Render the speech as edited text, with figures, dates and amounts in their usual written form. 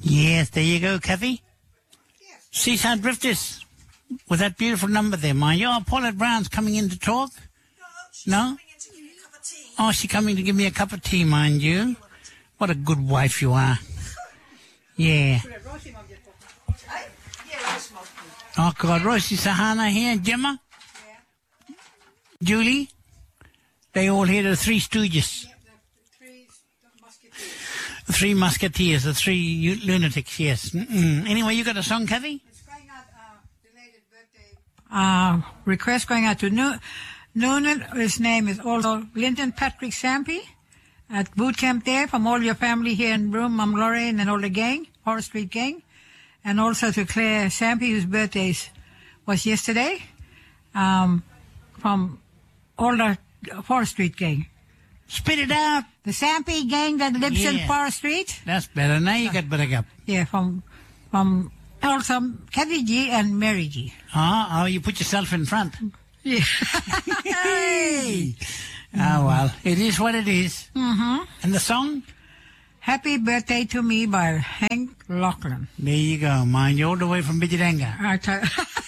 Yes, there you go, Kathy. Yes. Seaside Drifters with that beautiful number there, mind you. Oh, Paulette Brown's coming in to talk. No? No? She's coming in to give you a cup of tea. Oh, she's coming to give me a cup of tea, mind you. What a good wife you are. Yeah. Hey? Yeah, Rosie Mug. Oh, God, Rosie Sahana here, Gemma, Yeah. Julie. They all here, the Three Stooges. Yep, the three musketeers. The Three Musketeers, the three lunatics, yes. Mm-mm. Anyway, you got a song, Kathy? It's going out, belated birthday. Request going out to Noonan. His name is also Linton Patrick Sampy at boot camp there from all your family here in Broome, Mum Lorraine and all the gang, Forest Street gang. And also to Claire Sampy, whose birthday was yesterday, from all the Forest Street gang. Spit it out. The Sampy gang that lives in Yeah. Forest Street. That's better. Now you got better up. Yeah, from also Kathy G and Mary G. Oh, you put yourself in front. Yeah. Hey. Oh, well, it is what it is. Mm-hmm. And the song? Happy Birthday to Me by Hank Lachlan. There you go, mind you, all the way from Bidjadanga. I tell